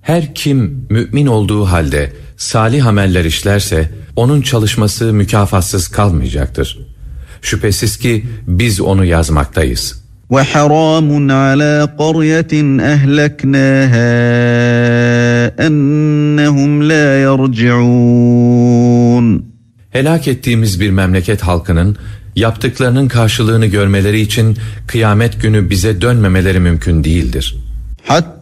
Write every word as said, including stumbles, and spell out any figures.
Her kim mümin olduğu halde salih ameller işlerse onun çalışması mükafatsız kalmayacaktır. Şüphesiz ki biz onu yazmaktayız. وَحَرَامٌ عَلَى قَرْيَةٍ أَهْلَكْنَاهَا أَنَّهُمْ لَا يَرْجِعُونَ. Helak ettiğimiz bir memleket halkının yaptıklarının karşılığını görmeleri için kıyamet günü bize dönmemeleri mümkün değildir. Hatta